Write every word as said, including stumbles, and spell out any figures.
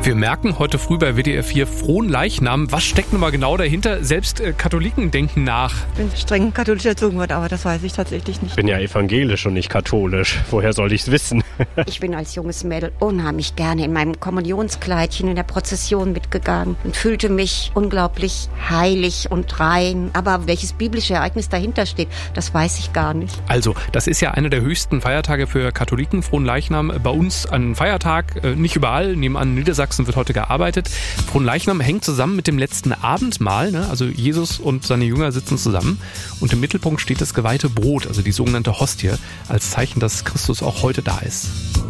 Wir merken heute früh bei W D R vier Fronleichnam. Was steckt nun mal genau dahinter? Selbst äh, Katholiken denken nach. Ich bin streng katholisch erzogen worden, aber das weiß ich tatsächlich nicht. Ich bin ja evangelisch und nicht katholisch. Woher soll ich es wissen? Ich bin als junges Mädel unheimlich gerne in meinem Kommunionskleidchen in der Prozession mitgegangen und fühlte mich unglaublich heilig und rein. Aber welches biblische Ereignis dahinter steht, das weiß ich gar nicht. Also, das ist ja einer der höchsten Feiertage für Katholiken, Fronleichnam. Bei uns ein Feiertag, äh, nicht überall. Nebenan in Niedersachsen wird heute gearbeitet. Fronleichnam hängt zusammen mit dem letzten Abendmahl. Ne? Also Jesus und seine Jünger sitzen zusammen. Und im Mittelpunkt steht das geweihte Brot, also die sogenannte Hostie, als Zeichen, dass Christus auch heute da ist.